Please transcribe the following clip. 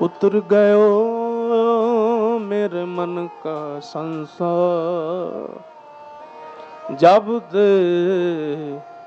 उतर गयो मेरे मन का संसार, जब दे